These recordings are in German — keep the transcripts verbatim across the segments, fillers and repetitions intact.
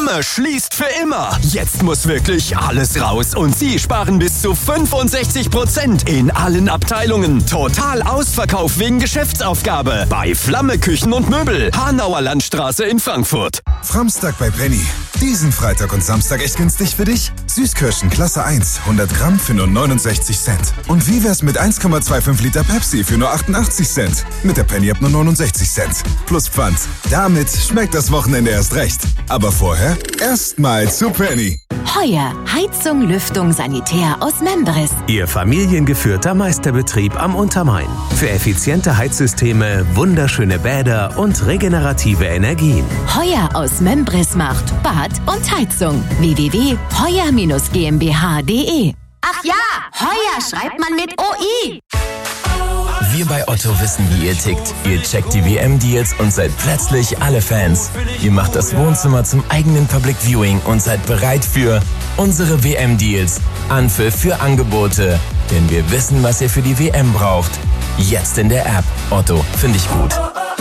Flamme schließt für immer. Jetzt muss wirklich alles raus und Sie sparen bis zu fünfundsechzig Prozent in allen Abteilungen. Total Ausverkauf wegen Geschäftsaufgabe bei Flamme Küchen und Möbel. Hanauer Landstraße in Frankfurt. Framstag bei Penny. Diesen Freitag und Samstag echt günstig für dich? Süßkirschen Klasse eins, hundert Gramm für nur neunundsechzig Cent. Und wie wär's mit eins Komma fünfundzwanzig Liter Pepsi für nur achtundachtzig Cent? Mit der Penny ab nur neunundsechzig Cent. Plus Pfand. Damit schmeckt das Wochenende erst recht. Aber vorher erstmal zu Penny. Heuer. Heizung, Lüftung, Sanitär aus Membris. Ihr familiengeführter Meisterbetrieb am Untermain. Für effiziente Heizsysteme, wunderschöne Bäder und regenerative Energien. Heuer aus Membris macht Bad und Heizung. w w w punkt heuer Bindestrich g m b h punkt d e. Ach ja, Heuer schreibt man mit O I. Wir bei Otto wissen, wie ihr tickt. Ihr checkt die W M-Deals und seid plötzlich alle Fans. Ihr macht das Wohnzimmer zum eigenen Public Viewing und seid bereit für unsere W M-Deals. Anpfiff für Angebote. Denn wir wissen, was ihr für die W M braucht. Jetzt in der App. Otto, finde ich gut.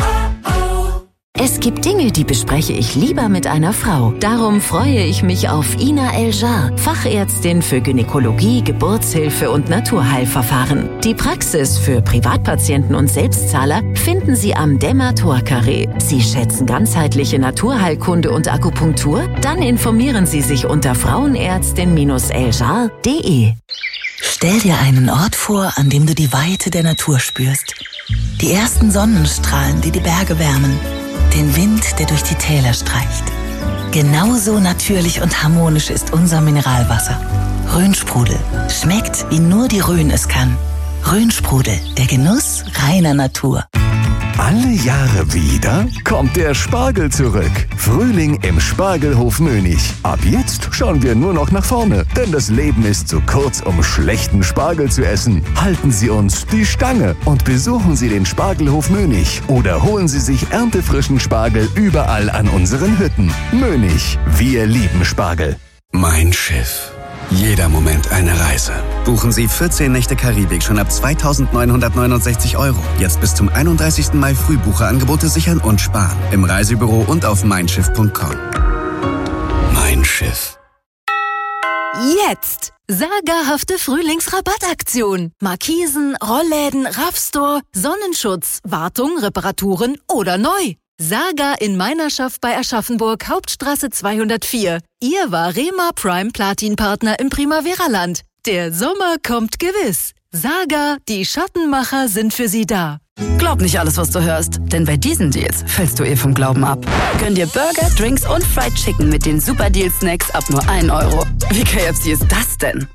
Es gibt Dinge, die bespreche ich lieber mit einer Frau. Darum freue ich mich auf Ina Eljar, Fachärztin für Gynäkologie, Geburtshilfe und Naturheilverfahren. Die Praxis für Privatpatienten und Selbstzahler finden Sie am Dämmer-Tor-Carré. Sie schätzen ganzheitliche Naturheilkunde und Akupunktur? Dann informieren Sie sich unter frauenärztin eljar punkt d e. Stell dir einen Ort vor, an dem du die Weite der Natur spürst. Die ersten Sonnenstrahlen, die die Berge wärmen. Den Wind, der durch die Täler streicht. Genauso natürlich und harmonisch ist unser Mineralwasser. Rhönsprudel. Schmeckt, wie nur die Rhön es kann. Rhönsprudel, der Genuss reiner Natur. Alle Jahre wieder kommt der Spargel zurück. Frühling im Spargelhof Mönig. Ab jetzt schauen wir nur noch nach vorne, denn das Leben ist zu kurz, um schlechten Spargel zu essen. Halten Sie uns die Stange und besuchen Sie den Spargelhof Mönig oder holen Sie sich erntefrischen Spargel überall an unseren Hütten. Mönig, wir lieben Spargel. Mein Schiff. Jeder Moment eine Reise. Buchen Sie vierzehn Nächte Karibik schon ab zweitausendneunhundertneunundsechzig Euro. Jetzt bis zum einunddreißigsten Mai Frühbucherangebote sichern und sparen. Im Reisebüro und auf mein schiff punkt com. Mein Schiff. Jetzt! Sagerhafte Frühlingsrabattaktion. Markisen, Rollläden, Raffstore, Sonnenschutz, Wartung, Reparaturen oder neu. Saga in Meinerschaft bei Aschaffenburg, Hauptstraße zweihundertvier. Ihr Varema Prime Platin Partner im Primavera-Land. Der Sommer kommt gewiss. Saga, die Schattenmacher sind für Sie da. Glaub nicht alles, was du hörst, denn bei diesen Deals fällst du eh vom Glauben ab. Gönn dir Burger, Drinks und Fried Chicken mit den Super Deal Snacks ab nur ein Euro. Wie K F C ist das denn?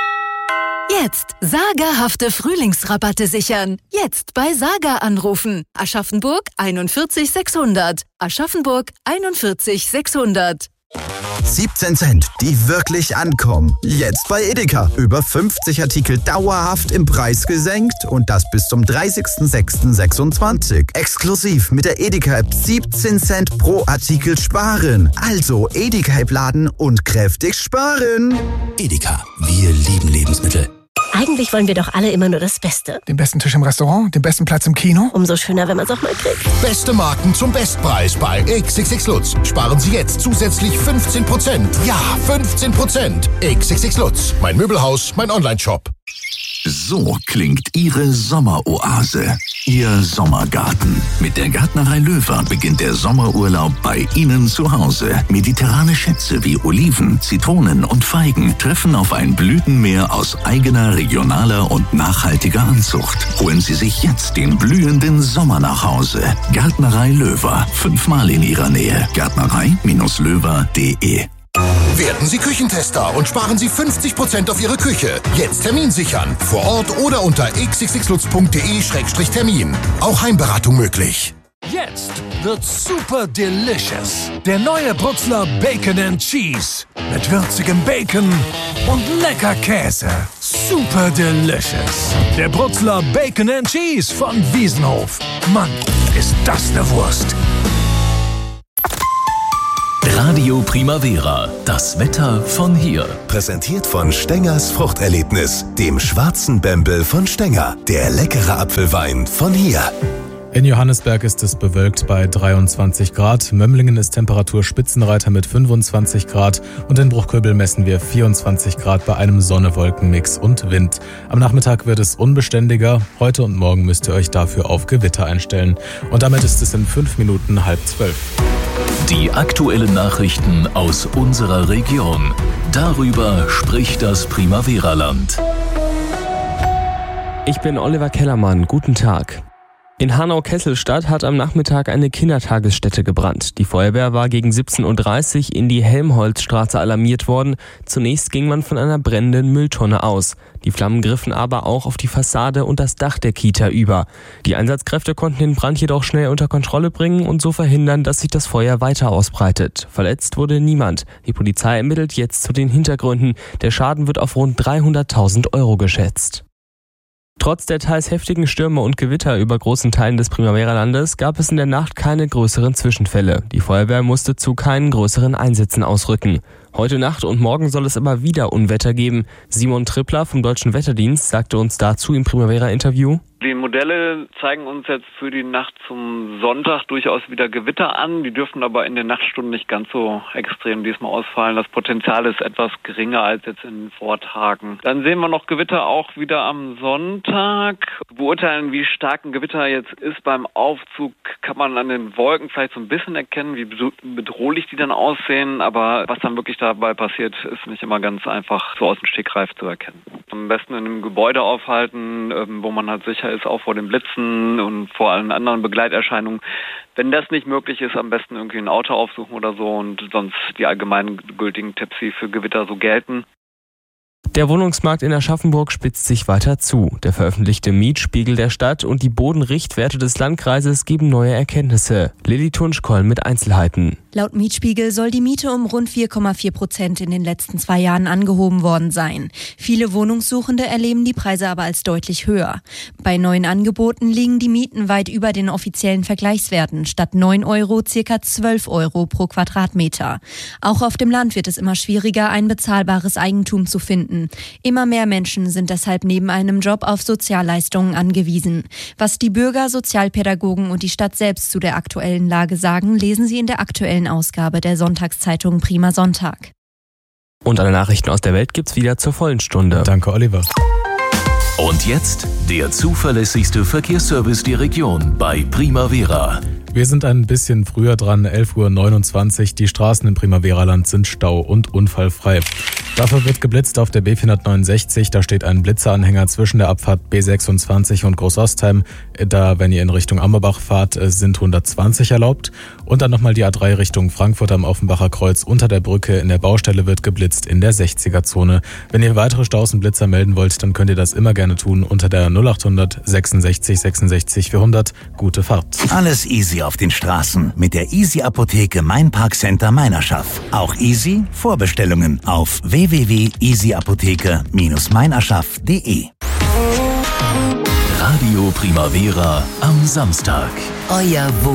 Jetzt sagerhafte Frühlingsrabatte sichern. Jetzt bei Saga anrufen. Aschaffenburg einundvierzig sechshundert. Aschaffenburg einundvierzig sechshundert. siebzehn Cent, die wirklich ankommen. Jetzt bei Edeka. Über fünfzig Artikel dauerhaft im Preis gesenkt und das bis zum dreißigsten sechsten sechsundzwanzig. Exklusiv mit der Edeka-App siebzehn Cent pro Artikel sparen. Also Edeka-App laden und kräftig sparen. Edeka, wir lieben Lebensmittel. Eigentlich wollen wir doch alle immer nur das Beste. Den besten Tisch im Restaurant, den besten Platz im Kino. Umso schöner, wenn man es auch mal kriegt. Beste Marken zum Bestpreis bei X X X Lutz. Sparen Sie jetzt zusätzlich fünfzehn Prozent. Ja, fünfzehn Prozent. X X X Lutz. Mein Möbelhaus, mein Onlineshop. So klingt Ihre Sommeroase. Ihr Sommergarten. Mit der Gärtnerei Löwer beginnt der Sommerurlaub bei Ihnen zu Hause. Mediterrane Schätze wie Oliven, Zitronen und Feigen treffen auf ein Blütenmeer aus eigener, regionaler und nachhaltiger Anzucht. Holen Sie sich jetzt den blühenden Sommer nach Hause. Gärtnerei Löwer. Fünfmal in Ihrer Nähe. Gärtnerei Löwer punkt de. Werden Sie Küchentester und sparen Sie fünfzig Prozent auf Ihre Küche. Jetzt Termin sichern. Vor Ort oder unter x x x lutz punkt de Schrägstrich Termin. Auch Heimberatung möglich. Jetzt wird's super delicious. Der neue Bruxler Bacon and Cheese. Mit würzigem Bacon und lecker Käse. Super delicious. Der Bruxler Bacon and Cheese von Wiesenhof. Mann, ist das eine Wurst. Radio Primavera, das Wetter von hier. Präsentiert von Stengers Fruchterlebnis, dem schwarzen Bembel von Stenger. Der leckere Apfelwein von hier. In Johannesberg ist es bewölkt bei dreiundzwanzig Grad. Mömlingen ist Temperaturspitzenreiter mit fünfundzwanzig Grad und in Bruchköbel messen wir vierundzwanzig Grad bei einem Sonne-Wolken-Mix und Wind. Am Nachmittag wird es unbeständiger. Heute und morgen müsst ihr euch dafür auf Gewitter einstellen. Und damit ist es in fünf Minuten halb zwölf. Die aktuellen Nachrichten aus unserer Region. Darüber spricht das Primavera-Land. Ich bin Oliver Kellermann. Guten Tag. In Hanau-Kesselstadt hat am Nachmittag eine Kindertagesstätte gebrannt. Die Feuerwehr war gegen siebzehn Uhr dreißig in die Helmholtzstraße alarmiert worden. Zunächst ging man von einer brennenden Mülltonne aus. Die Flammen griffen aber auch auf die Fassade und das Dach der Kita über. Die Einsatzkräfte konnten den Brand jedoch schnell unter Kontrolle bringen und so verhindern, dass sich das Feuer weiter ausbreitet. Verletzt wurde niemand. Die Polizei ermittelt jetzt zu den Hintergründen. Der Schaden wird auf rund dreihunderttausend Euro geschätzt. Trotz der teils heftigen Stürme und Gewitter über großen Teilen des Primavera-Landes gab es in der Nacht keine größeren Zwischenfälle. Die Feuerwehr musste zu keinen größeren Einsätzen ausrücken. Heute Nacht und morgen soll es aber wieder Unwetter geben. Simon Trippler vom Deutschen Wetterdienst sagte uns dazu im Primavera-Interview: Die Modelle zeigen uns jetzt für die Nacht zum Sonntag durchaus wieder Gewitter an. Die dürfen aber in den Nachtstunden nicht ganz so extrem diesmal ausfallen. Das Potenzial ist etwas geringer als jetzt in den Vortagen. Dann sehen wir noch Gewitter auch wieder am Sonntag. Beurteilen, wie stark ein Gewitter jetzt ist beim Aufzug, kann man an den Wolken vielleicht so ein bisschen erkennen, wie bedrohlich die dann aussehen. Aber was dann wirklich dabei passiert, ist nicht immer ganz einfach so aus dem Stegreif zu erkennen. Am besten in einem Gebäude aufhalten, wo man halt sicher ist, auch vor den Blitzen und vor allen anderen Begleiterscheinungen. Wenn das nicht möglich ist, am besten irgendwie ein Auto aufsuchen oder so und sonst die allgemeinen gültigen Tipps, die für Gewitter so gelten. Der Wohnungsmarkt in Aschaffenburg spitzt sich weiter zu. Der veröffentlichte Mietspiegel der Stadt und die Bodenrichtwerte des Landkreises geben neue Erkenntnisse. Lilly Tunschkoll mit Einzelheiten. Laut Mietspiegel soll die Miete um rund vier Komma vier Prozent in den letzten zwei Jahren angehoben worden sein. Viele Wohnungssuchende erleben die Preise aber als deutlich höher. Bei neuen Angeboten liegen die Mieten weit über den offiziellen Vergleichswerten. Statt neun Euro circa zwölf Euro pro Quadratmeter. Auch auf dem Land wird es immer schwieriger, ein bezahlbares Eigentum zu finden. Immer mehr Menschen sind deshalb neben einem Job auf Sozialleistungen angewiesen. Was die Bürger, Sozialpädagogen und die Stadt selbst zu der aktuellen Lage sagen, lesen Sie in der aktuellen Ausgabe der Sonntagszeitung Prima Sonntag. Und alle Nachrichten aus der Welt gibt's wieder zur vollen Stunde. Danke, Oliver. Und jetzt der zuverlässigste Verkehrsservice der Region bei Primavera. Wir sind ein bisschen früher dran, elf Uhr neunundzwanzig. Die Straßen im Primavera-Land sind stau- und unfallfrei. Dafür wird geblitzt auf der B vierhundertneunundsechzig. Da steht ein Blitzeranhänger zwischen der Abfahrt B sechsundzwanzig und Großostheim. Da, wenn ihr in Richtung Ammerbach fahrt, sind hundertzwanzig erlaubt. Und dann nochmal die A drei Richtung Frankfurt am Offenbacher Kreuz. Unter der Brücke in der Baustelle wird geblitzt in der sechziger-Zone. Wenn ihr weitere Staus und Blitzer melden wollt, dann könnt ihr das immer gerne tun unter der null acht hundert sechsundsechzig sechsundsechzig vierhundert. Gute Fahrt. Alles easy auf den Straßen mit der Easy Apotheke Mein Park Center Meinerschaff. Auch easy Vorbestellungen auf w w w punkt easy apotheke Bindestrich meinerschaff punkt de. Radio Primavera am Samstag. Euer